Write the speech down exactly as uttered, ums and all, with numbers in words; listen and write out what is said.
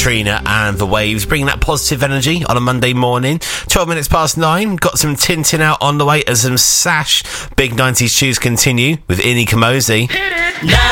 Katrina and the Waves, bringing that positive energy on a Monday morning. twelve minutes past nine, got some Tintin out on the way as some Sash big nineties tunes continue with Ini Kamosi.